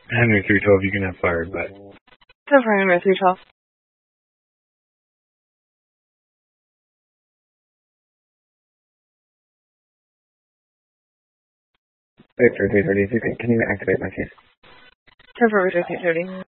Henry 312, you can have fired, but... So for Henry 312. Victor 330, can you activate my case? So for Victor 330.